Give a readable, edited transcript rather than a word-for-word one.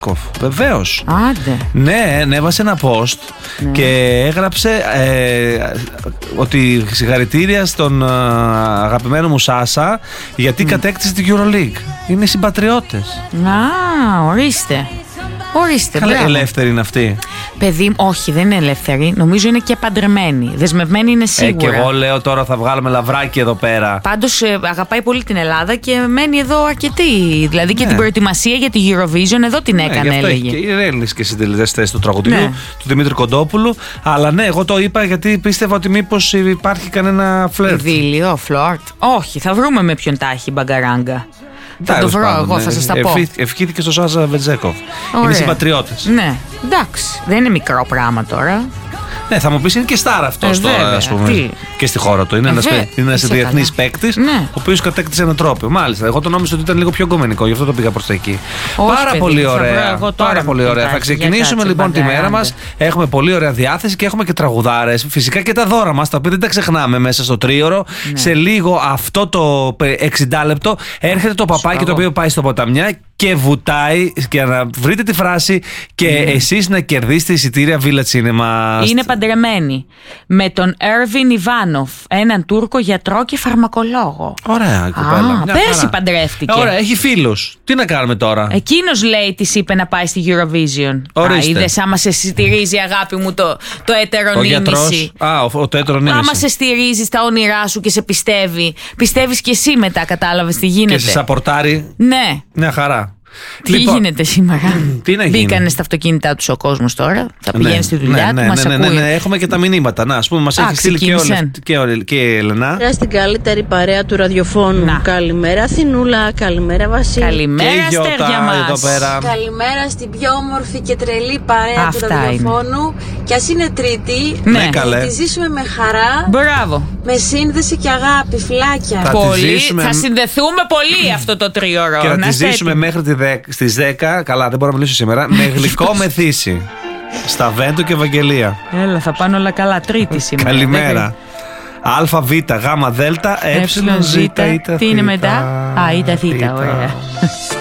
Βεβαίως. Άντε. Ναι, έβασε ένα post και έγραψε ότι συγχαρητήρια στον αγαπημένο μου Σάσα γιατί κατέκτησε την EuroLeague. Είναι συμπατριώτες. Ορίστε. Καλά, ελεύθερη είναι αυτή. Παιδί, όχι, δεν είναι ελεύθερη. Νομίζω είναι και παντρεμένη. Δεσμευμένη είναι σίγουρα. Και εγώ λέω τώρα θα βγάλουμε λαβράκι εδώ πέρα. Πάντως αγαπάει πολύ την Ελλάδα και μένει εδώ αρκετή. Δηλαδή και την προετοιμασία για τη Eurovision εδώ την έκανε, έλεγε. Και οι Έλληνες και συντελεστές του τραγουδιού, του Δημήτρη Κοντόπουλου. Αλλά ναι, εγώ το είπα γιατί πίστευα ότι μήπως υπάρχει κανένα φλερτ. Δίλιο, φλερτ. Όχι, θα βρούμε με ποιον τα έχει μπαγκαράγκα. Θα το βρω εγώ, θα σας τα πω. Ευχήθηκε στο Σάζα Βετζέκοφ. Είναι συμπατριώτες. Ναι, εντάξει. Δεν είναι μικρό πράγμα τώρα. Ναι, θα μου πεις είναι και στάρα αυτός τώρα, ας πούμε. Και στη χώρα του. Είναι ένας διεθνής παίκτης, ο οποίος κατέκτησε ένα τρόπαιο. Μάλιστα. Εγώ το νόμιζα ότι ήταν λίγο πιο γκομενικό, γι' αυτό το πήγα προς τα εκεί. Πάρα πολύ ωραία. Πάρα πολύ ωραία. Θα ξεκινήσουμε λοιπόν τη μέρα μας. Έχουμε πολύ ωραία διάθεση και έχουμε και τραγουδάρες. Φυσικά και τα δώρα μας, τα οποία δεν τα ξεχνάμε μέσα στο τρίωρο. Σε λίγο αυτό το 60 λεπτό έρχεται το παπάκι το οποίο πάει στο ποταμιά και βουτάει. Και να βρείτε τη φράση και εσείς να κερδίσετε εισιτήρια Village Cinema. Είναι παντρεμένη με τον Έρβιν Ιβάνοφ, έναν Τούρκο γιατρό και φαρμακολόγο. Ωραία, κοπέλα. Πέρσι παντρεύτηκε. Ωραία, έχει φίλους. Τι να κάνουμε τώρα. Εκείνος λέει, της είπε να πάει στη Eurovision. Είδες, άμα σε στηρίζει, αγάπη μου, το έτερο νήμιση. Το έτερο νήμιση. Άμα σε στηρίζει στα όνειρά σου και σε πιστεύει, πιστεύεις και εσύ μετά, κατάλαβες τι γίνεται. Και σε σαπορτάρει. Ναι. Μια χαρά. Τι γίνεται σήμερα. Τι να γίνει. Μπήκανε στα αυτοκίνητά τους ο κόσμος τώρα. Θα πηγαίνει στη δουλειά του. Μας ακούει. Έχουμε και τα μηνύματα. Να, ας πούμε, μας έχει στείλει και η Ελενά. Στην καλύτερη παρέα του ραδιοφώνου. Καλημέρα Αθηνούλα, καλημέρα Βασίλη. Καλημέρα Στέρια μας. Καλημέρα στην πιο όμορφη και τρελή παρέα του ραδιοφώνου. Και ας είναι Τρίτη, καλέ. Να τη ζήσουμε με χαρά. Μπράβο. Με σύνδεση και αγάπη, φυλάκια. Θα συνδεθούμε πολύ αυτό το τρίωρο. Και να τη ζήσουμε μέχρι στις 10, καλά δεν μπορώ να μιλήσω σήμερα, με γλυκό μεθύσι. Στα Βέντο και Ευαγγελία. Έλα, θα πάνε όλα καλά. Τρίτη σήμερα. Καλημέρα. Α, Β, Γ, Δ, Ε, Ζ, τι είναι μετά. Ήτα Θ, ωραία.